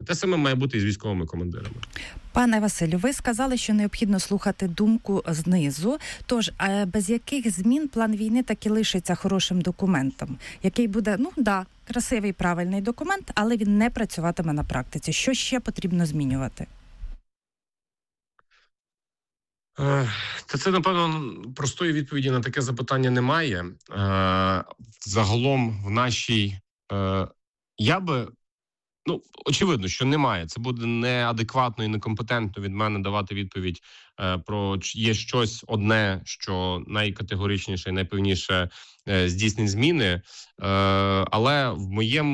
Те саме має бути і з військовими командирами. Пане Василю, ви сказали, що необхідно слухати думку знизу. Тож, без яких змін план війни так і лишиться хорошим документом, який буде, красивий, правильний документ, але він не працюватиме на практиці. Що ще потрібно змінювати? Це, напевно, простої відповіді на таке запитання немає. Загалом в нашій... очевидно, що немає. Це буде неадекватно і некомпетентно від мене давати відповідь про є щось одне, що найкатегоричніше і найпевніше здійснить зміни. Але в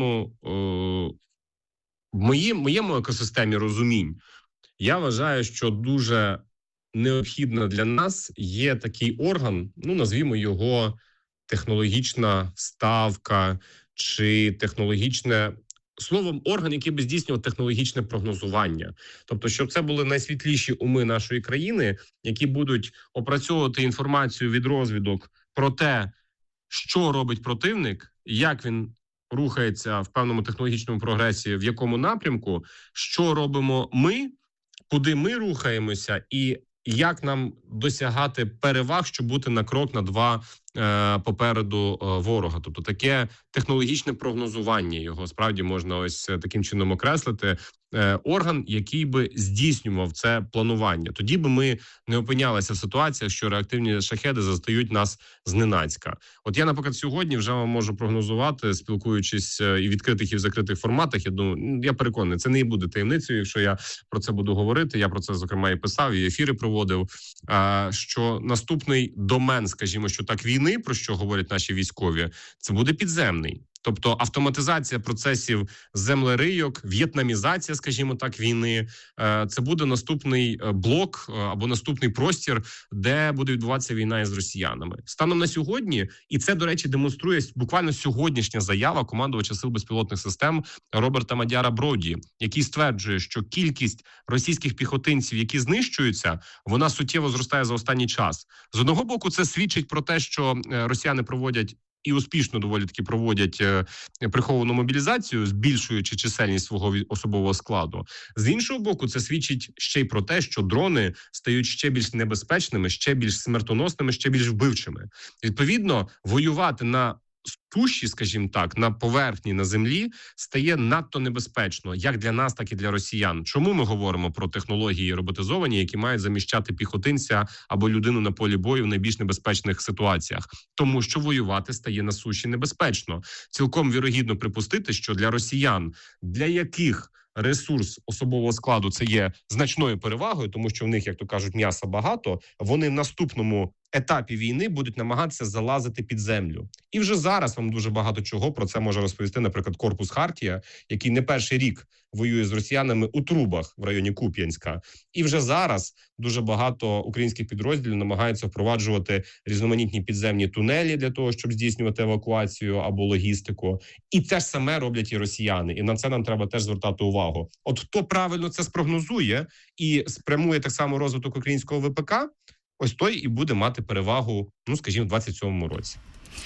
моєму екосистемі розумінь я вважаю, що дуже необхідно для нас є такий орган, назвімо його технологічна ставка чи технологічне... Словом, орган, який би здійснював технологічне прогнозування. Тобто, щоб це були найсвітліші уми нашої країни, які будуть опрацьовувати інформацію від розвідок про те, що робить противник, як він рухається в певному технологічному прогресі, в якому напрямку, що робимо ми, куди ми рухаємося і як нам досягати переваг, щоб бути на крок, на два попереду ворога. Тобто таке технологічне прогнозування, його справді можна ось таким чином окреслити, орган, який би здійснював це планування. Тоді би ми не опинялися в ситуаціях, що реактивні шахеди застають нас зненацька. От я, наприклад, сьогодні вже вам можу прогнозувати, спілкуючись і в відкритих, і в закритих форматах. Я думаю, я переконаний, це не буде таємницею, якщо я про це буду говорити. Я про це, зокрема, і писав, і ефіри проводив, що наступний домен, скажімо, що так, війни, про що говорять наші військові, це буде підземний. Тобто автоматизація процесів землерийок, в'єтнамізація, скажімо так, війни. Це буде наступний блок або наступний простір, де буде відбуватися війна із росіянами. Станом на сьогодні, і це, до речі, демонструє буквально сьогоднішня заява командувача Сил безпілотних систем Роберта Мадяра Броді, який стверджує, що кількість російських піхотинців, які знищуються, вона суттєво зростає за останній час. З одного боку, це свідчить про те, що росіяни проводять і успішно доволі таки проводять приховану мобілізацію, збільшуючи чисельність свого особового складу. З іншого боку, це свідчить ще й про те, що дрони стають ще більш небезпечними, ще більш смертоносними, ще більш вбивчими. Відповідно, воювати на суші, скажімо так, на поверхні, на землі, стає надто небезпечно, як для нас, так і для росіян. Чому ми говоримо про технології роботизовані, які мають заміщати піхотинця або людину на полі бою в найбільш небезпечних ситуаціях? Тому що воювати стає на суші небезпечно. Цілком вірогідно припустити, що для росіян, для яких ресурс особового складу це є значною перевагою, тому що в них, як то кажуть, м'яса багато, вони в наступному етапі війни будуть намагатися залазити під землю. І вже зараз вам дуже багато чого про це може розповісти, наприклад, корпус Хартія, який не перший рік воює з росіянами у Трубах в районі Куп'янська. І вже зараз дуже багато українських підрозділів намагаються впроваджувати різноманітні підземні тунелі для того, щоб здійснювати евакуацію або логістику. І те ж саме роблять і росіяни. І на це нам треба теж звертати увагу. От хто правильно це спрогнозує і спрямує так само розвиток українського ВПК, ось той і буде мати перевагу, скажімо, в 27-му році.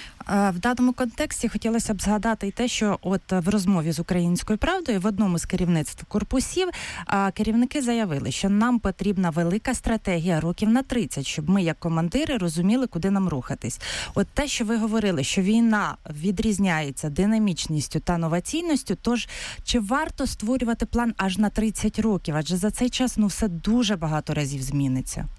В даному контексті хотілося б згадати і те, що от в розмові з «Українською правдою» в одному з керівництв корпусів керівники заявили, що нам потрібна велика стратегія років на 30, щоб ми, як командири, розуміли, куди нам рухатись. От те, що ви говорили, що війна відрізняється динамічністю та новаційністю, тож чи варто створювати план аж на 30 років? Адже за цей час все дуже багато разів зміниться.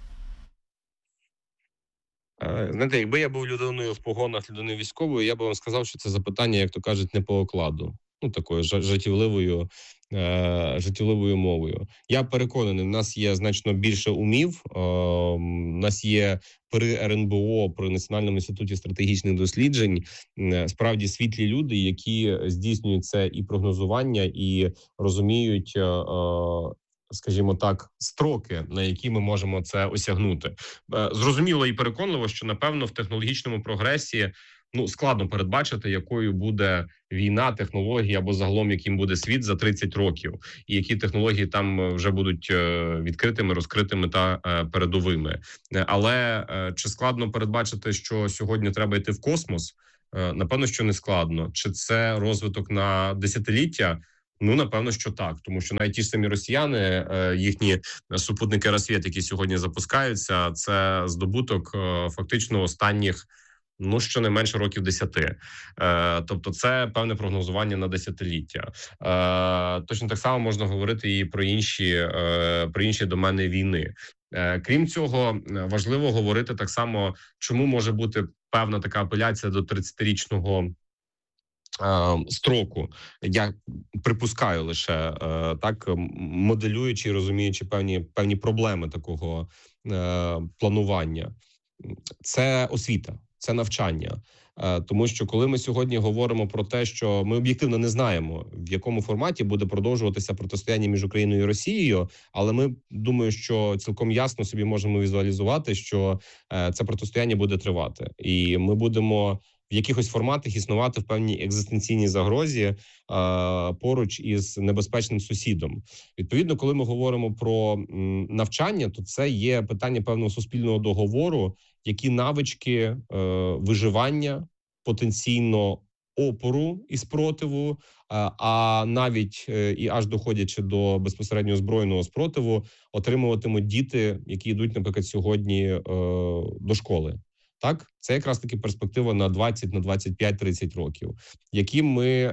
Знаєте, якби я був людиною в погонах, людиною військовою, я би вам сказав, що це запитання, як то кажуть, не по окладу. Такою жартівливою мовою. Я переконаний, в нас є значно більше умів, в нас є при РНБО, при Національному інституті стратегічних досліджень, справді світлі люди, які здійснюють це і прогнозування, і розуміють, скажімо так, строки, на які ми можемо це осягнути. Зрозуміло і переконливо, що, напевно, в технологічному прогресі складно передбачити, якою буде війна, технології або загалом, яким буде світ за 30 років. І які технології там вже будуть відкритими, розкритими та передовими. Але чи складно передбачити, що сьогодні треба йти в космос? Напевно, що не складно. Чи це розвиток на десятиліття? Ну, напевно, що так, тому що навіть ті ж самі росіяни, їхні супутники «Рассвєт», які сьогодні запускаються, це здобуток фактично останніх, ну, щонайменше років 10. Тобто це певне прогнозування на десятиліття. Точно так само можна говорити і про інші домени війни. Крім цього, важливо говорити так само, чому може бути певна така апеляція до 30-річного строку. Я припускаю лише так, моделюючи і розуміючи певні проблеми такого планування. Це освіта, це навчання. Тому що коли ми сьогодні говоримо про те, що ми об'єктивно не знаємо, в якому форматі буде продовжуватися протистояння між Україною і Росією, але ми, думаю, що цілком ясно собі можемо візуалізувати, що це протистояння буде тривати. І ми будемо в якихось форматах існувати в певній екзистенційній загрозі поруч із небезпечним сусідом. Відповідно, коли ми говоримо про навчання, то це є питання певного суспільного договору, які навички виживання, потенційно опору і спротиву, а навіть і аж доходячи до безпосередньо збройного спротиву, отримуватимуть діти, які йдуть, наприклад, сьогодні до школи. Так, це якраз таки перспектива на 20, на 25-30 років, яким ми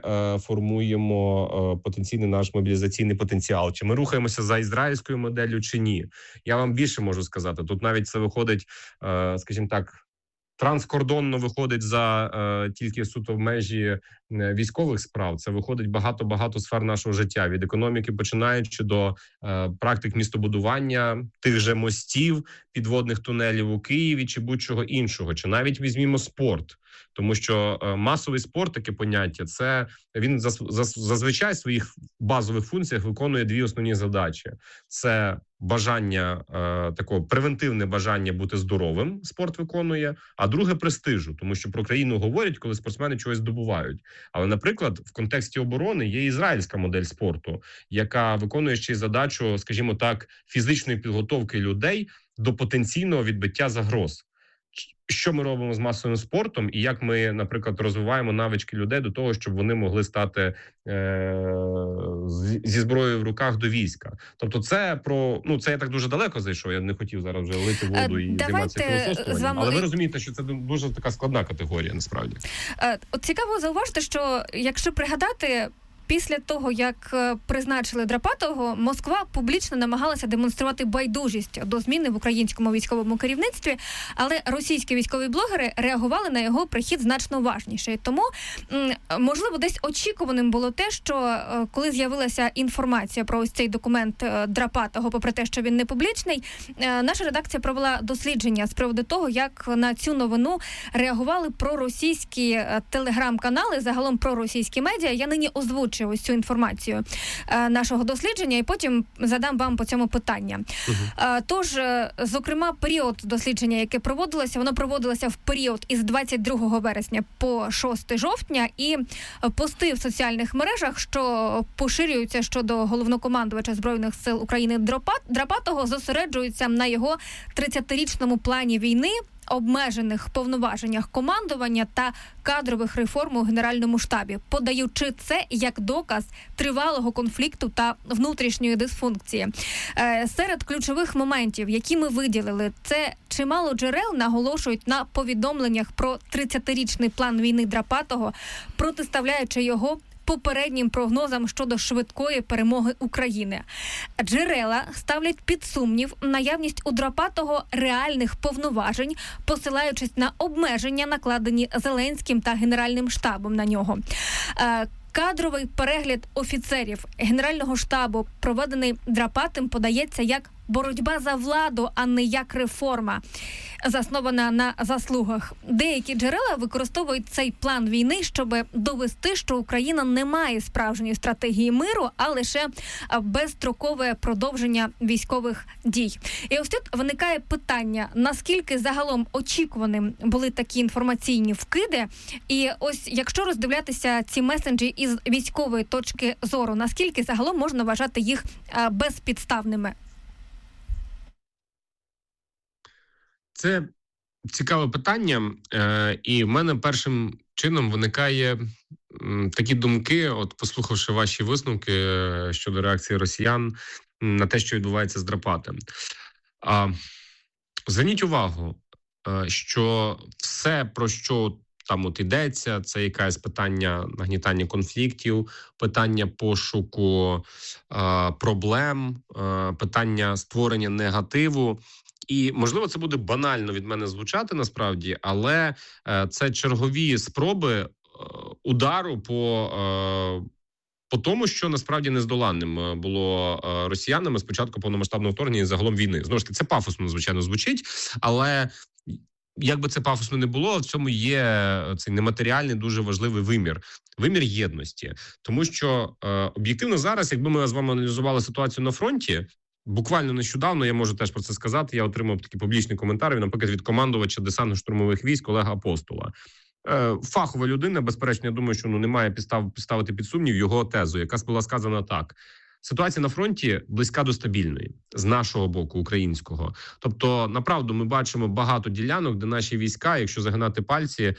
формуємо потенційний наш мобілізаційний потенціал. Чи ми рухаємося за ізраїльською моделлю, чи ні? Я вам більше можу сказати. Тут навіть це виходить, скажімо так, транскордонно виходить за тільки суто в межі військових справ. Це виходить багато сфер нашого життя. Від економіки починаючи до практик містобудування, тих же мостів, підводних тунелів у Києві чи будь-чого іншого. Чи навіть візьмімо спорт. Тому що масовий спорт, таке поняття, це він зазвичай в своїх базових функціях виконує дві основні задачі. Це бажання, такого превентивне бажання бути здоровим, спорт виконує, а друге – престижу, тому що про країну говорять, коли спортсмени чогось здобувають. Але, наприклад, в контексті оборони є ізраїльська модель спорту, яка виконує ще й задачу, скажімо так, фізичної підготовки людей до потенційного відбиття загроз. Що ми робимо з масовим спортом і як ми, наприклад, розвиваємо навички людей до того, щоб вони могли стати зі зброєю в руках до війська. Тобто це про, ну, це я так дуже далеко зайшов, я не хотів зараз вже лити воду і займатися філософствуванням, але ви розумієте, що це дуже така складна категорія, насправді. От цікаво зауважити, що якщо пригадати, після того, як призначили Драпатого, Москва публічно намагалася демонструвати байдужість до зміни в українському військовому керівництві, але російські військові блогери реагували на його прихід значно уважніше. Тому, можливо, десь очікуваним було те, що коли з'явилася інформація про ось цей документ Драпатого, попри те, що він не публічний, наша редакція провела дослідження з приводу того, як на цю новину реагували проросійські телеграм-канали, загалом проросійські медіа. Я нині озвучу ось цю інформацію нашого дослідження і потім задам вам по цьому питання. Тож, зокрема, період дослідження, яке проводилося, воно проводилося в період із 22 вересня по 6 жовтня, і пости в соціальних мережах, що поширюються щодо головнокомандувача Збройних сил України Драпатого, зосереджуються на його 30-річному плані війни, обмежених повноваженнях командування та кадрових реформ у Генеральному штабі, подаючи це як доказ тривалого конфлікту та внутрішньої дисфункції. Серед ключових моментів, які ми виділили, це чимало джерел наголошують на повідомленнях про 30-річний план війни Драпатого, протиставляючи його попереднім прогнозам щодо швидкої перемоги України. Джерела ставлять під сумнів наявність у Драпатого реальних повноважень, посилаючись на обмеження, накладені Зеленським та Генеральним штабом на нього. Кадровий перегляд офіцерів Генерального штабу, проведений Драпатим, подається як боротьба за владу, а не як реформа, заснована на заслугах. Деякі джерела використовують цей план війни, щоб довести, що Україна не має справжньої стратегії миру, а лише безстрокове продовження військових дій. І ось тут виникає питання, наскільки загалом очікуваним були такі інформаційні вкиди, і ось якщо роздивлятися ці месенджі із військової точки зору, наскільки загалом можна вважати їх безпідставними? Це цікаве питання, і в мене першим чином виникає такі думки, от послухавши ваші висновки щодо реакції росіян на те, що відбувається з Драпатом. Зверніть увагу, що все, про що там от йдеться, це якесь питання нагнітання конфліктів, питання пошуку проблем, питання створення негативу. І, можливо, це буде банально від мене звучати насправді, але це чергові спроби удару по тому, що насправді нездоланним було росіянами з початку повномасштабного вторгнення і загалом війни. Знову ж таки, це пафосно, звичайно, звучить, але як би це пафосно не було, в цьому є цей нематеріальний, дуже важливий вимір єдності. Тому що об'єктивно зараз, якби ми з вами аналізували ситуацію на фронті, буквально нещодавно, я можу теж про це сказати, я отримав такий публічний коментар, наприклад, від командувача десантно-штурмових військ Олега Апостола. Фахова людина, безперечно, я думаю, що немає підстав ставити під сумнів його тезу, яка була сказана так. Ситуація на фронті близька до стабільної, з нашого боку, українського. Тобто, направду, ми бачимо багато ділянок, де наші війська, якщо загинати пальці,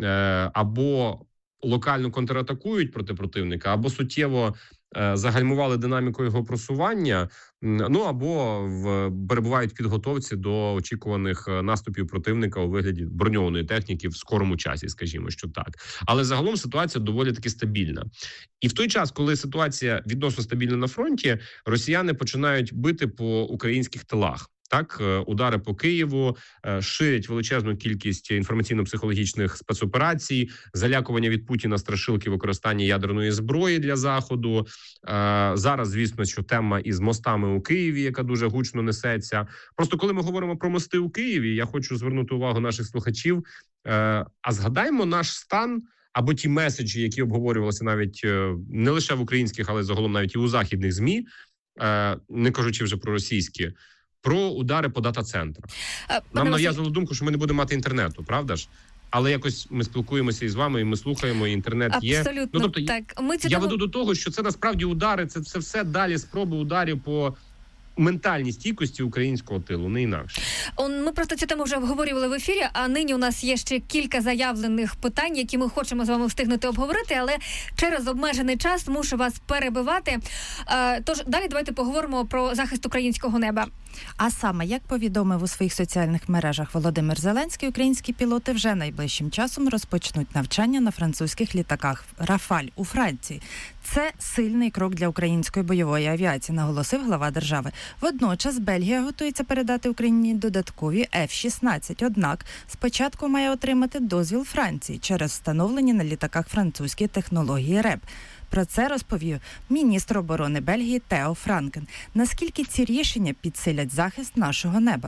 або локально контратакують проти противника, або суттєво загальмували динаміку його просування, або перебувають в підготовці до очікуваних наступів противника у вигляді броньованої техніки в скорому часі, скажімо, що так. Але загалом ситуація доволі таки стабільна. І в той час, коли ситуація відносно стабільна на фронті, росіяни починають бити по українських тилах. Так, удари по Києву, ширять величезну кількість інформаційно-психологічних спецоперацій, залякування від Путіна страшилки використання ядерної зброї для Заходу. Зараз, звісно, що тема із мостами у Києві, яка дуже гучно несеться. Просто коли ми говоримо про мости у Києві, я хочу звернути увагу наших слухачів. А згадаймо наш стан або ті меседжі, які обговорювалися навіть не лише в українських, але загалом навіть і у західних ЗМІ, не кажучи вже про російські, про удари по дата-центрах. Нам нав'язували думку, що ми не будемо мати інтернету, правда ж? Але якось ми спілкуємося із вами, і ми слухаємо, і інтернет є. Абсолютно, тобто, так. Я веду до того, що це насправді удари, це все далі спроби ударів по ментальній стійкості українського тилу, не інакше. Ми просто цю тему вже обговорювали в ефірі, а нині у нас є ще кілька заявлених питань, які ми хочемо з вами встигнути обговорити, але через обмежений час мушу вас перебивати. Тож далі давайте поговоримо про захист українського неба. А саме, як повідомив у своїх соціальних мережах Володимир Зеленський, українські пілоти вже найближчим часом розпочнуть навчання на французьких літаках «Рафаль» у Франції. Це сильний крок для української бойової авіації, наголосив глава держави. Водночас Бельгія готується передати Україні додаткові F-16, однак спочатку має отримати дозвіл Франції через встановлені на літаках французькі технології РЕП. Про це розповів міністр оборони Бельгії Тео Франкен. Наскільки ці рішення підсилять захист нашого неба?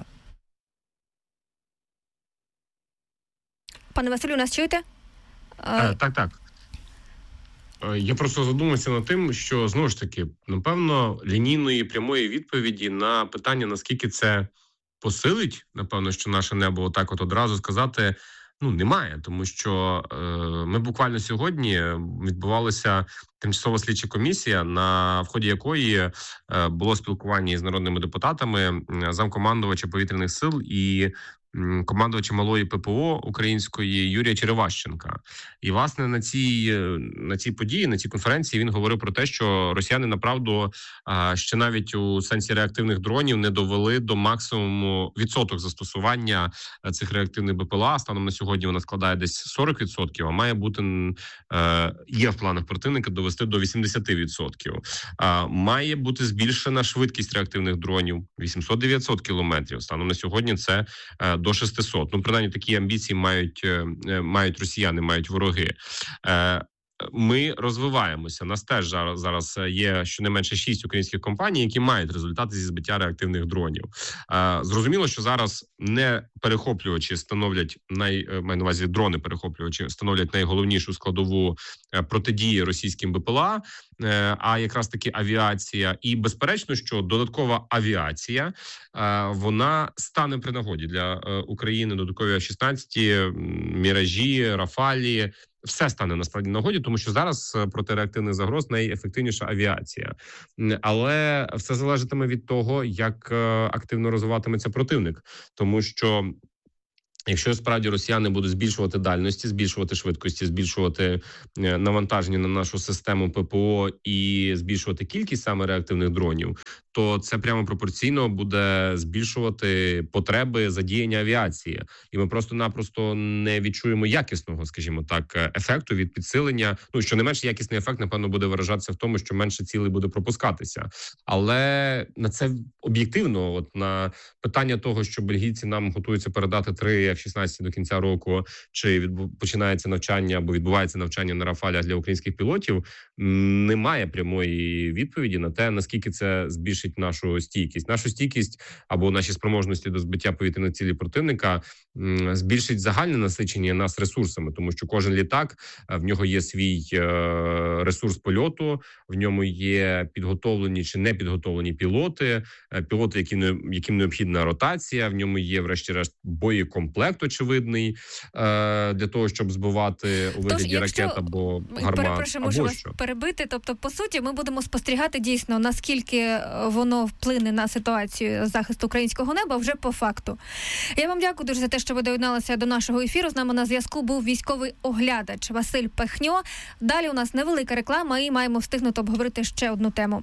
Пане Василю, нас чуєте? Так. Я просто задумався над тим, що, знову ж таки, напевно, лінійної прямої відповіді на питання, наскільки це посилить, напевно, що наше небо отак от одразу сказати, немає. Тому що ми буквально сьогодні відбувалася тимчасова слідча комісія, в ході якої було спілкування із народними депутатами, замкомандувача повітряних сил і командувача малої ППО української Юрія Череващенка. І, власне, на цій події, на цій конференції він говорив про те, що росіяни, направду, ще навіть у сенсі реактивних дронів не довели до максимуму відсоток застосування цих реактивних БПЛА. Станом на сьогодні вона складає десь 40%, а має бути, є в планах противника довести до 80%. Має бути збільшена швидкість реактивних дронів 800-900 кілометрів. Станом на сьогодні це до 600. Принаймні, такі амбіції мають росіяни, мають вороги. Ми розвиваємося. Нас теж зараз є щонайменше 6 українських компаній, які мають результати зі збиття реактивних дронів. Зрозуміло, що зараз не перехоплювачі становлять маю на увазі дрони-перехоплювачі становлять найголовнішу складову протидії російським БПЛА, а якраз таки авіація. І безперечно, що додаткова авіація, вона стане при нагоді для України. Додаткові F-16, Міражі, Рафалі. Все стане насправді нагоді, тому що зараз проти реактивних загроз найефективніша авіація. Але все залежатиме від того, як активно розвиватиметься противник. Тому що Якщо справді росіяни будуть збільшувати дальності, збільшувати швидкості, збільшувати навантаження на нашу систему ППО і збільшувати кількість саме реактивних дронів, то це прямо пропорційно буде збільшувати потреби задіяння авіації. І ми просто-напросто не відчуємо якісного, скажімо так, ефекту від підсилення. Ну, що не менш якісний ефект, напевно, буде виражатися в тому, що менше цілей буде пропускатися. Але на це об'єктивно, от на питання того, що бельгійці нам готуються передати 3 F-16 до кінця року, чи починається навчання або відбувається навчання на Рафалях для українських пілотів, немає прямої відповіді на те, наскільки це збільшить нашу стійкість. Нашу стійкість або наші спроможності до збиття повітряних цілей противника збільшить загальне насичення нас ресурсами, тому що кожен літак, в нього є свій ресурс польоту, в ньому є підготовлені чи не підготовлені пілоти, яким необхідна ротація, в ньому є, врешті-решт, боєкомплект очевидний для того, щоб збивати у вигляді ракет або гармат. Можу вас перебити. Тобто, по суті, ми будемо спостерігати дійсно, наскільки воно вплине на ситуацію захисту українського неба вже по факту. Я вам дякую дуже за те, що ви доєдналися до нашого ефіру. З нами на зв'язку був військовий оглядач Василь Пехньо. Далі у нас невелика реклама і маємо встигнути обговорити ще одну тему.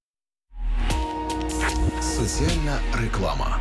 Соціальна реклама.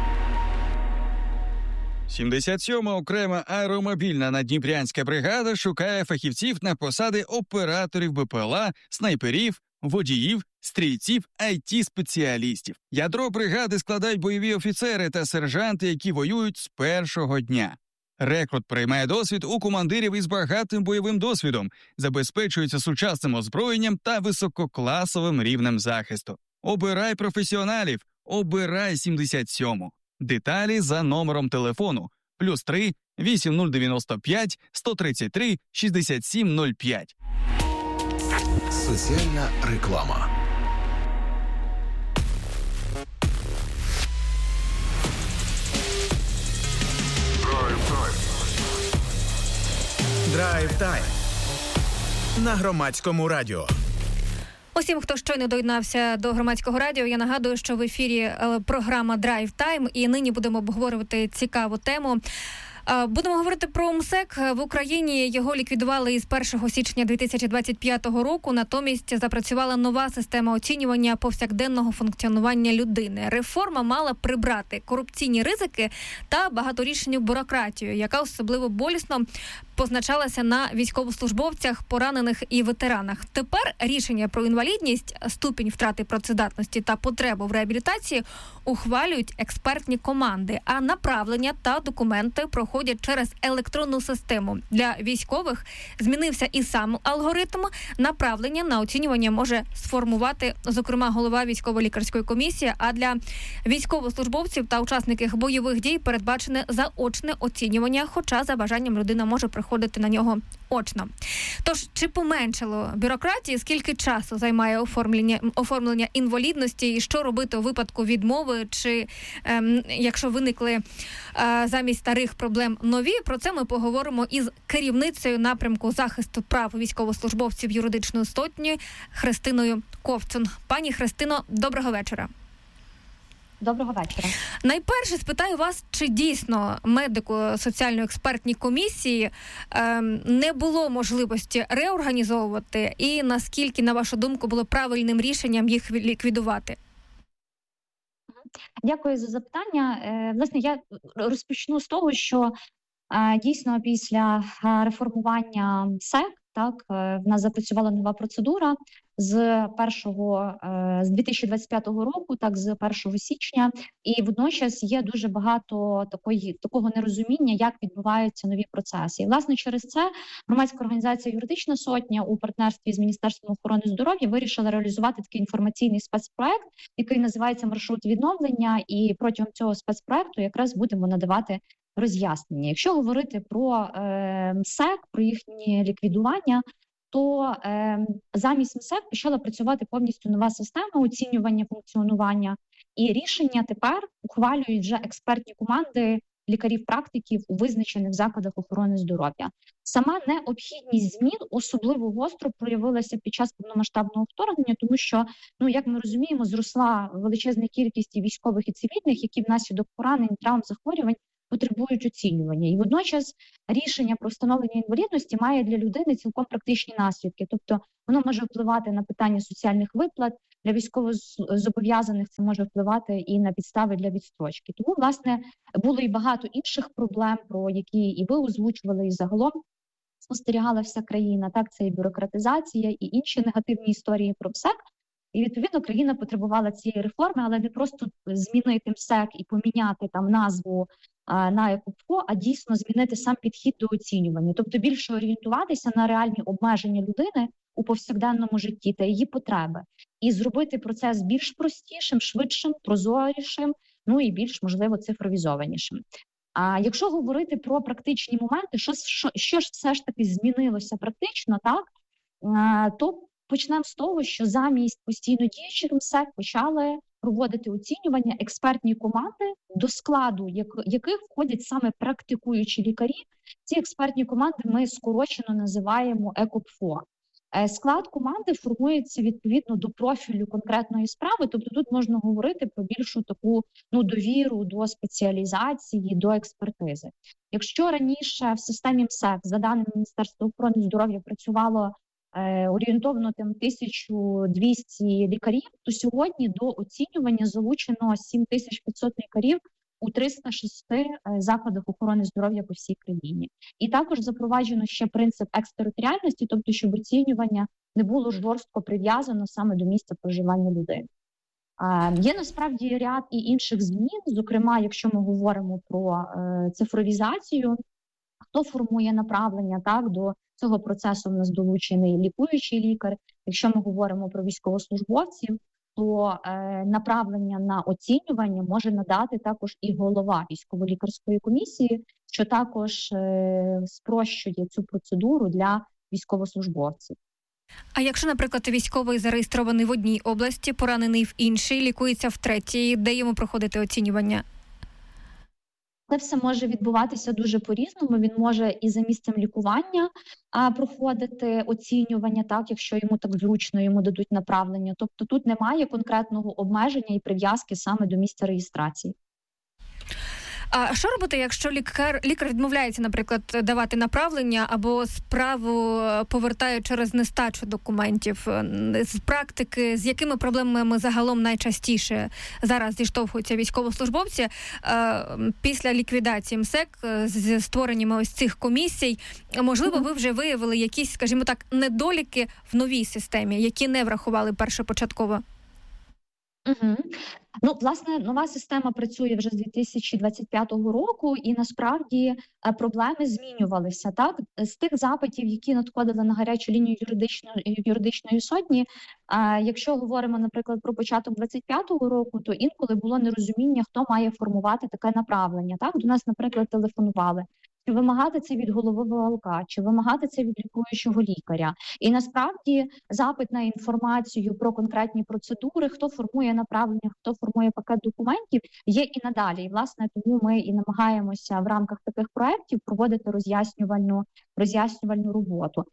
77-ма окрема аеромобільна наддніпрянська бригада шукає фахівців на посади операторів БПЛА, снайперів, водіїв, стрільців, IT-спеціалістів. Ядро бригади складають бойові офіцери та сержанти, які воюють з першого дня. Рекрут приймає досвід у командирів із багатим бойовим досвідом, забезпечується сучасним озброєнням та висококласовим рівнем захисту. Обирай професіоналів, обирай 77-му. Деталі за номером телефону +3 8095 133 6705. Соціальна реклама. Драйв-тайм на Громадському радіо. Усім, хто щойно доєднався до Громадського радіо, я нагадую, що в ефірі програма «Драйв-тайм», і нині будемо обговорювати цікаву тему. Будемо говорити про МСЕК. В Україні його ліквідували із 1 січня 2025 року. Натомість запрацювала нова система оцінювання повсякденного функціонування людини. Реформа мала прибрати корупційні ризики та багаторічну бюрократію, яка особливо болісно позначалася на військовослужбовцях, поранених і ветеранах. Тепер рішення про інвалідність, ступінь втрати працездатності та потребу в реабілітації ухвалюють експертні команди, а направлення та документи проходять через електронну систему. Для військових змінився і сам алгоритм. Направлення на оцінювання може сформувати, зокрема, голова військово-лікарської комісії, а для військовослужбовців та учасників бойових дій передбачене заочне оцінювання, хоча за бажанням людина може приходити на нього очно. Тож, чи поменшало бюрократії, скільки часу займає оформлення інвалідності і що робити у випадку відмови, чи якщо виникли замість старих проблем нові, про це ми поговоримо із керівницею напрямку захисту прав військовослужбовців юридичної сотні Христиною Ковцун. Пані Христино, доброго вечора. Доброго вечора. Найперше спитаю вас, чи дійсно медико-соціально-експертній комісії не було можливості реорганізовувати і наскільки, на вашу думку, було правильним рішенням їх ліквідувати? Дякую за запитання. Власне, я розпочну з того, що дійсно після реформування МСЕК, в нас запрацювала нова процедура з 2025 року, з 1 січня, і водночас є дуже багато такого нерозуміння, як відбуваються нові процеси. І, власне, через це громадська організація «Юридична сотня» у партнерстві з Міністерством охорони здоров'я вирішила реалізувати такий інформаційний спецпроект, який називається «Маршрут відновлення», і протягом цього спецпроекту якраз будемо надавати роз'яснення. Якщо говорити про МСЕК, про їхнє ліквідування, то замість МСЕК почала працювати повністю нова система оцінювання функціонування, і рішення тепер ухвалюють вже експертні команди лікарів-практиків у визначених закладах охорони здоров'я. Сама необхідність змін особливо гостро проявилася під час повномасштабного вторгнення, тому що, як ми розуміємо, зросла величезна кількість військових і цивільних, які внаслідок поранень, травм, захворювань потребують оцінювання. І водночас рішення про встановлення інвалідності має для людини цілком практичні наслідки. Тобто воно може впливати на питання соціальних виплат, для військовозобов'язаних це може впливати і на підстави для відстрочки. Тому, власне, було і багато інших проблем, про які і ви озвучували, і загалом спостерігала вся країна. Так, це і бюрократизація, і інші негативні історії про МСЕК. І, відповідно, країна потребувала цієї реформи, але не просто змінити МСЕК і поміняти там назву на ЕКОПФО, а дійсно змінити сам підхід до оцінювання. Тобто більше орієнтуватися на реальні обмеження людини у повсякденному житті та її потреби. І зробити процес більш простішим, швидшим, прозорішим, ну і більш, можливо, цифровізованішим. А якщо говорити про практичні моменти, що ж все ж таки змінилося практично, так, то почнемо з того, що замість постійно діючих МСЕК почали проводити оцінювання експертні команди, до складу яких входять саме практикуючі лікарі. Ці експертні команди ми скорочено називаємо ЕКОПФО. Склад команди формується відповідно до профілю конкретної справи, тобто тут можна говорити про більшу таку довіру до спеціалізації, до експертизи. Якщо раніше в системі МСЕК, за даними Міністерства охорони здоров'я, працювало орієнтовно 1200 лікарів, то сьогодні до оцінювання залучено 7500 лікарів у 306 закладах охорони здоров'я по всій країні. І також запроваджено ще принцип екстериторіальності, тобто щоб оцінювання не було жорстко прив'язано саме до місця проживання людини. Є насправді ряд і інших змін, зокрема, якщо ми говоримо про цифровізацію, хто формує направлення, так, до цього процесу в нас долучений лікуючий лікар. Якщо ми говоримо про військовослужбовців, то направлення на оцінювання може надати також і голова військово-лікарської комісії, що також спрощує цю процедуру для військовослужбовців. А якщо, наприклад, військовий зареєстрований в одній області, поранений в іншій, лікується в третій, де йому проходити оцінювання? Це все може відбуватися дуже по-різному. Він може і за місцем лікування проходити оцінювання, так, якщо йому так зручно, йому дадуть направлення. Тобто тут немає конкретного обмеження і прив'язки саме до місця реєстрації. А що робити, якщо лікар відмовляється, наприклад, давати направлення або справу повертає через нестачу документів? З практики, з якими проблемами загалом найчастіше зараз зіштовхуються військовослужбовці після ліквідації МСЕК з створенням ось цих комісій? Можливо, ви вже виявили якісь, скажімо так, недоліки в новій системі, які не врахували першопочатково? Угу. Ну, власне, нова система працює вже з 2025 року, і насправді проблеми змінювалися. Так, з тих запитів, які надходили на гарячу лінію юридичної сотні, якщо говоримо, наприклад, про початок 2025 року, то інколи було нерозуміння, хто має формувати таке направлення. Так, до нас, наприклад, телефонували. Чи вимагати це від голови ВЛК, чи вимагати це від лікуючого лікаря. І насправді запит на інформацію про конкретні процедури, хто формує направлення, хто формує пакет документів, є і надалі. І, власне, тому ми і намагаємося в рамках таких проєктів проводити роз'яснювальну роботу.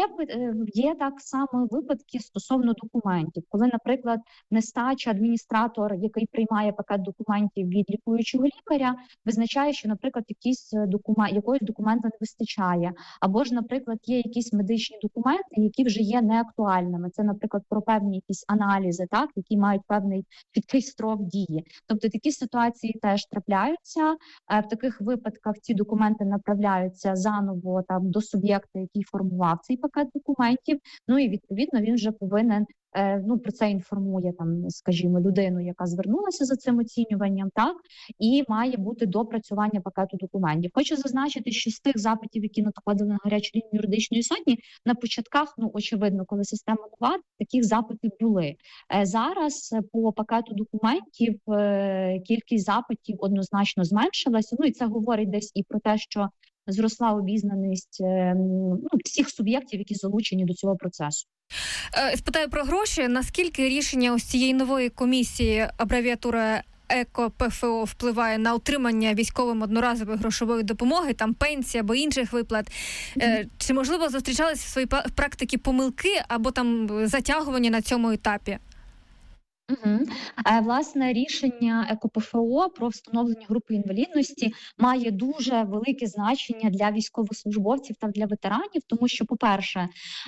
Є так само випадки стосовно документів, коли, наприклад, нестача адміністратор, який приймає пакет документів від лікуючого лікаря, визначає, що, наприклад, якогось документа не вистачає, або ж, наприклад, є якісь медичні документи, які вже є неактуальними. Це, наприклад, про певні якісь аналізи, так, які мають певний чіткий строк дії. Тобто такі ситуації теж трапляються. В таких випадках ці документи направляються заново там до суб'єкта, який формував цей пакет документів. Ну і відповідно він вже повинен про це інформує там, скажімо, людину, яка звернулася за цим оцінюванням, так, і має бути допрацювання пакету документів. Хочу зазначити, що з тих запитів, які надходили на гарячу лінію юридичної сотні, на початках, очевидно, коли система нова, таких запитів були. Зараз по пакету документів кількість запитів однозначно зменшилася, і це говорить десь і про те, що зросла обізнаність всіх суб'єктів, які залучені до цього процесу. Спитаю про гроші. Наскільки рішення ось цієї нової комісії, абревіатура ЕКОПФО, впливає на отримання військовим одноразової грошової допомоги, там пенсії або інших виплат? Чи, можливо, зустрічалися в своїй практиці помилки або там затягування на цьому етапі? Власне, рішення ЕКОПФО про встановлення групи інвалідності має дуже велике значення для військовослужбовців та для ветеранів, тому що, по-перше,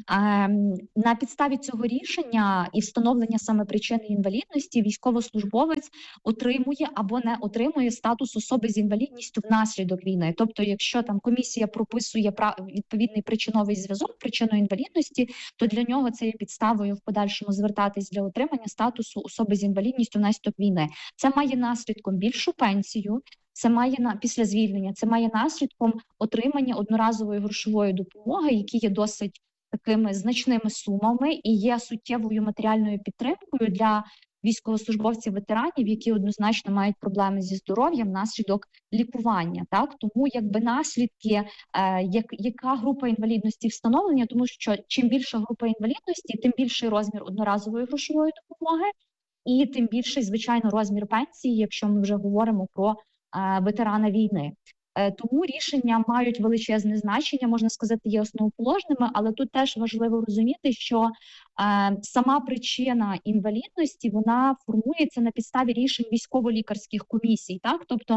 на підставі цього рішення і встановлення саме причини інвалідності військовослужбовець отримує або не отримує статус особи з інвалідністю внаслідок війни. Тобто, якщо там комісія прописує відповідний причиновий зв'язок, причину інвалідності, то для нього це є підставою в подальшому звертатись для отримання статусу особи з інвалідністю внаслідок війни. Це має наслідком більшу пенсію, це має після звільнення, це має наслідком отримання одноразової грошової допомоги, які є досить такими значними сумами і є суттєвою матеріальною підтримкою для військовослужбовців-ветеранів, які однозначно мають проблеми зі здоров'ям внаслідок лікування. Так? Тому якби наслідки, яка група інвалідності встановлення, тому що чим більша група інвалідності, тим більший розмір одноразової грошової допомоги і тим більший, звичайно, розмір пенсії, якщо ми вже говоримо про ветерана війни. Тому рішення мають величезне значення, можна сказати, є основоположними, але тут теж важливо розуміти, що сама причина інвалідності, вона формується на підставі рішень військово-лікарських комісій. Так? Тобто,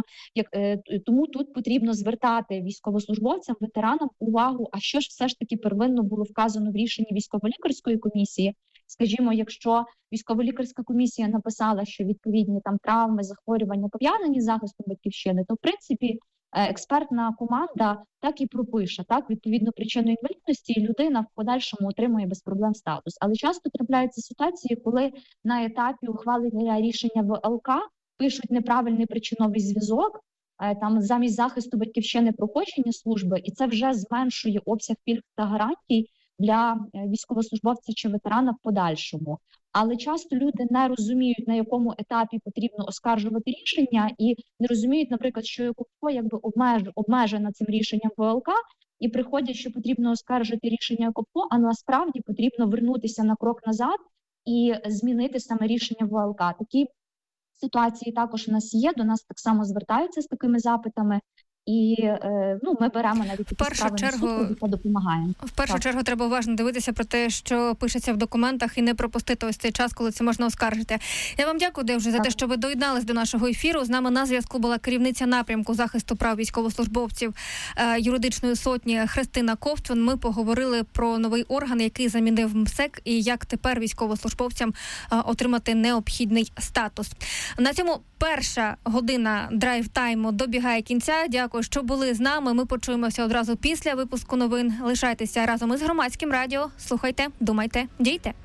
тому тут потрібно звертати військовослужбовцям, ветеранам увагу, а що ж все ж таки первинно було вказано в рішенні військово-лікарської комісії. Скажімо, якщо військово-лікарська комісія написала, що відповідні там травми, захворювання пов'язані з захистом батьківщини, то в принципі експертна команда так і пропише, так, відповідно причину інвалідності, і людина в подальшому отримує без проблем статус. Але часто трапляються ситуації, коли на етапі ухвалення рішення ВЛК пишуть неправильний причиновий зв'язок, там замість захисту батьківщини проходження служби, і це вже зменшує обсяг пільг та гарантій для військовослужбовця чи ветерана в подальшому. Але часто люди не розуміють, на якому етапі потрібно оскаржувати рішення, і не розуміють, наприклад, що ЕКОПФО якби обмежена цим рішенням ВЛК, і приходять, що потрібно оскаржити рішення ЕКОПФО, а насправді потрібно вернутися на крок назад і змінити саме рішення ВЛК. Такі ситуації також у нас є, до нас так само звертаються з такими запитами. І ми беремо навіть такі справи на суд та допомагаємо. В першу чергу треба уважно дивитися про те, що пишеться в документах, і не пропустити ось цей час, коли це можна оскаржити. Я вам дякую, Девже, за те, що ви доєднались до нашого ефіру. З нами на зв'язку була керівниця напрямку захисту прав військовослужбовців юридичної сотні Христина Ковтун. Ми поговорили про новий орган, який замінив МСЕК, і як тепер військовослужбовцям отримати необхідний статус. На цьому перша година драйв-тайму добігає кінця. Дякую, що були з нами. Ми почуємося одразу після випуску новин. Лишайтеся разом із Громадським радіо. Слухайте, думайте, дійте.